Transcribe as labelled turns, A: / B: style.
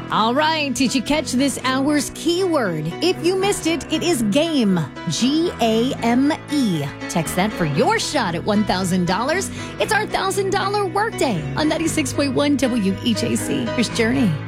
A: All right, did you catch this hour's keyword? If you missed it, it is GAME, G-A-M-E. Text that for your shot at $1,000. It's our $1,000 workday on 96.1 WEJC. Here's Journey.